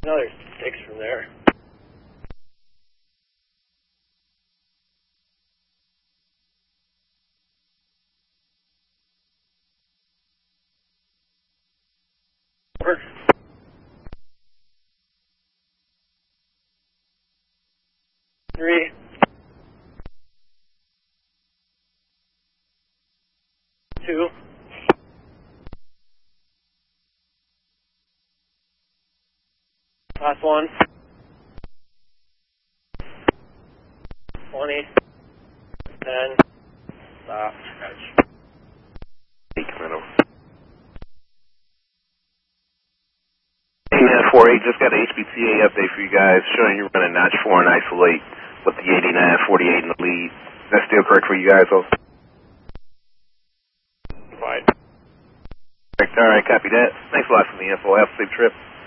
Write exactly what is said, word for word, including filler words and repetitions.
Another six from there. Over. Three. Two. Last one. Twenty. Ten. Stop. Catch. Eight, coming over. Hey, man, four eight, just got an H B T A update for you guys, showing you running notch four and isolate with the eighty-nine forty-eight in the lead. Is that still correct for you guys, also? Right. All right, copy that. Thanks a lot for the info. Have a safe trip.